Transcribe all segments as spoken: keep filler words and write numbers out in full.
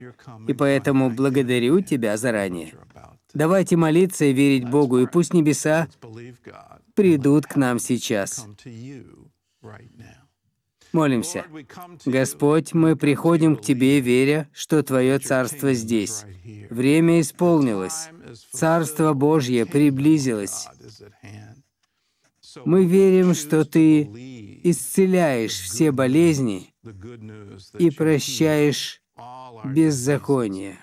И поэтому благодарю Тебя заранее. Давайте молиться и верить Богу, и пусть небеса придут к нам сейчас. Молимся. Господь, мы приходим к Тебе, веря, что Твое Царство здесь. Время исполнилось. Царство Божье приблизилось. Мы верим, что Ты исцеляешь все болезни и прощаешь беззаконие.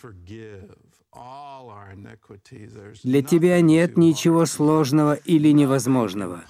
Для Тебя нет ничего сложного или невозможного.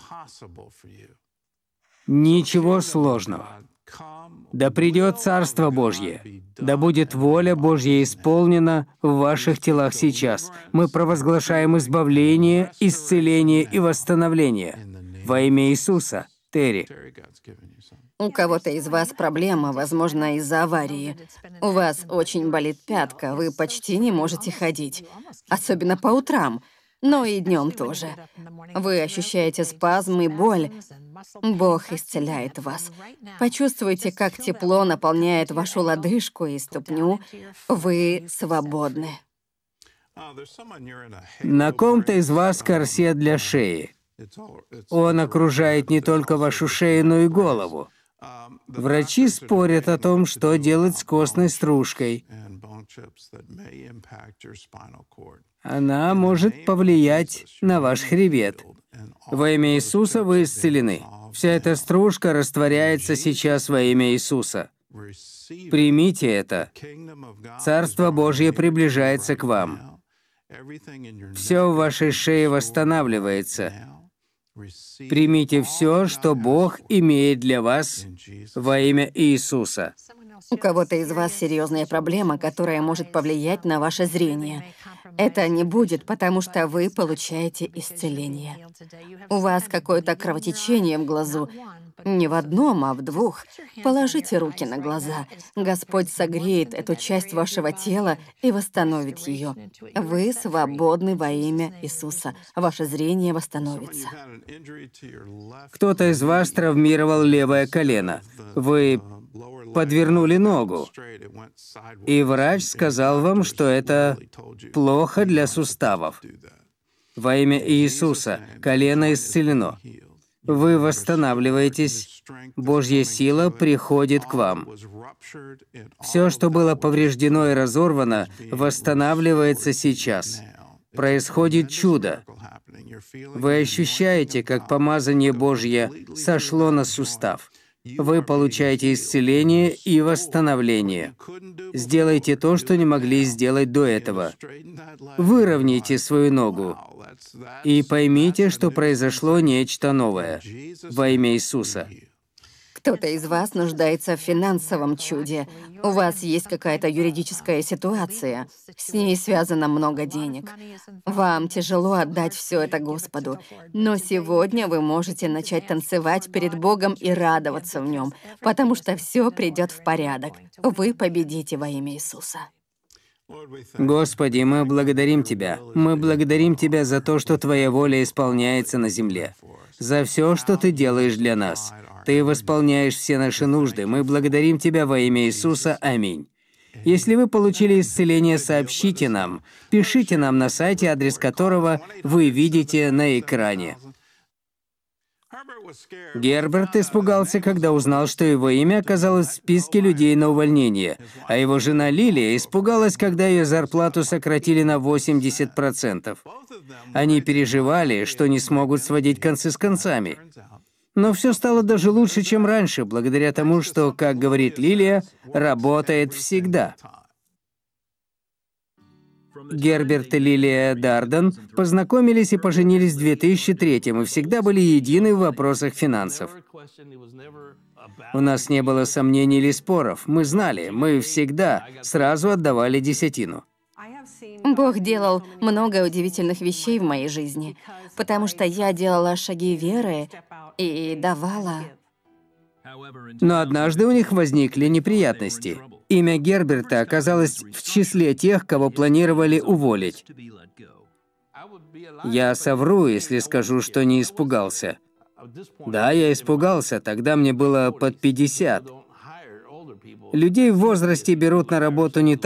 Ничего сложного. Да придет Царство Божье, да будет воля Божья исполнена в ваших телах сейчас. Мы провозглашаем избавление, исцеление и восстановление. Во имя Иисуса. Терри. У кого-то из вас проблема, возможно, из-за аварии. У вас очень болит пятка, вы почти не можете ходить. Особенно по утрам, но и днем тоже. Вы ощущаете спазм и боль. Бог исцеляет вас. Почувствуйте, как тепло наполняет вашу лодыжку и ступню. Вы свободны. На ком-то из вас корсет для шеи. Он окружает не только вашу шею, но и голову. Врачи спорят о том, что делать с костной стружкой. Она может повлиять на ваш хребет. Во имя Иисуса вы исцелены. Вся эта стружка растворяется сейчас во имя Иисуса. Примите это. Царство Божье приближается к вам. Все в вашей шее восстанавливается. Примите все, что Бог имеет для вас во имя Иисуса. У кого-то из вас серьезная проблема, которая может повлиять на ваше зрение. Это не будет, потому что вы получаете исцеление. У вас какое-то кровотечение в глазу. Не в одном, а в двух. Положите руки на глаза. Господь согреет эту часть вашего тела и восстановит ее. Вы свободны во имя Иисуса. Ваше зрение восстановится. Кто-то из вас травмировал левое колено. Вы подвернули ногу. И врач сказал вам, что это плохо для суставов. Во имя Иисуса колено исцелено. Вы восстанавливаетесь, Божья сила приходит к вам. Все, что было повреждено и разорвано, восстанавливается сейчас. Происходит чудо. Вы ощущаете, как помазание Божье сошло на сустав. Вы получаете исцеление и восстановление. Сделайте то, что не могли сделать до этого. Выровняйте свою ногу и поймите, что произошло нечто новое во имя Иисуса. Кто-то из вас нуждается в финансовом чуде. У вас есть какая-то юридическая ситуация. С ней связано много денег. Вам тяжело отдать все это Господу. Но сегодня вы можете начать танцевать перед Богом и радоваться в Нем, потому что все придет в порядок. Вы победите во имя Иисуса. Господи, мы благодарим Тебя. Мы благодарим Тебя за то, что Твоя воля исполняется на земле. За все, что Ты делаешь для нас. Ты восполняешь все наши нужды. Мы благодарим Тебя во имя Иисуса. Аминь. Если вы получили исцеление, сообщите нам. Пишите нам на сайте, адрес которого вы видите на экране. Герберт испугался, когда узнал, что его имя оказалось в списке людей на увольнение, а его жена Лилия испугалась, когда ее зарплату сократили на восемьдесят процентов. Они переживали, что не смогут сводить концы с концами. Но все стало даже лучше, чем раньше, благодаря тому, что, как говорит Лилия, работает всегда. Герберт и Лилия Дарден познакомились и поженились в две тысячи третьем и всегда были едины в вопросах финансов. У нас не было сомнений или споров. Мы знали, мы всегда сразу отдавали десятину. Бог делал много удивительных вещей в моей жизни, потому что я делала шаги веры и давала. Но однажды у них возникли неприятности. Имя Герберта оказалось в числе тех, кого планировали уволить. Я совру, если скажу, что не испугался. Да, я испугался, тогда мне было под пятьдесят. Людей в возрасте берут на работу не так,